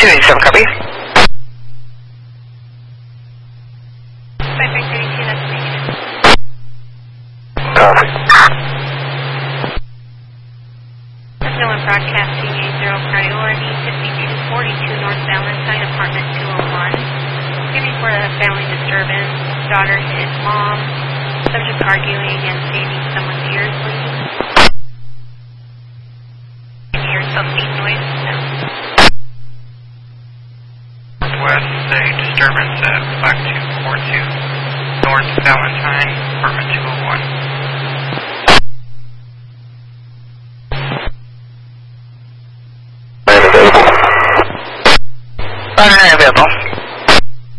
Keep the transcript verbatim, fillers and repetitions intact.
two eighty-seven, copy. five five thirty-two, that's negative. Copy. That's one broadcasting eight zero priority, fifty-two forty-two North Valentine, apartment two oh one. Screaming for a family disturbance. Daughter hit mom. Subject arguing and saving someone's ears bleeding. Can you hear something noise? No. Northwest, a disturbance at five two four two North Valentine, apartment two oh one. Available. Available.